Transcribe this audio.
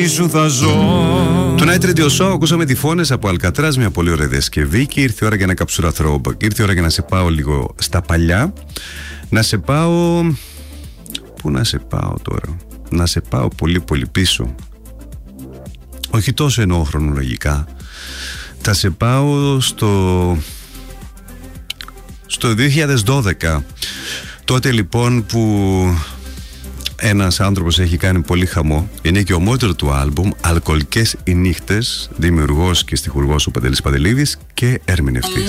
Σου θα ζω. Το Night Radio Show, ακούσαμε τυφώνες από Αλκατράζ, μια πολύ ωραία διασκευή. Και ήρθε η ώρα για ένα καψούρα throwback. Ήρθε η ώρα για να σε πάω λίγο στα παλιά. Να σε πάω. Πού να σε πάω τώρα? Να σε πάω πολύ πολύ πίσω. Όχι τόσο εννοώ χρονολογικά. Θα σε πάω στο 2012. Τότε λοιπόν που ένας άνθρωπος έχει κάνει πολύ χαμό. Είναι και ο μόντρο του άλμπουμ Αλκοολικές οι νύχτες. Δημιουργός και στιχουργός ο Παντελής Παντελίδης και ερμηνευτής.